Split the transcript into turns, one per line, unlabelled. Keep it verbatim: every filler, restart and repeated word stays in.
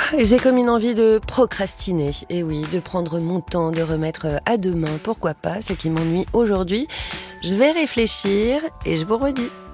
j'ai comme une envie de procrastiner. Et oui, de prendre mon temps, de remettre à demain, pourquoi pas, ce qui m'ennuie aujourd'hui. Je vais réfléchir et je vous redis.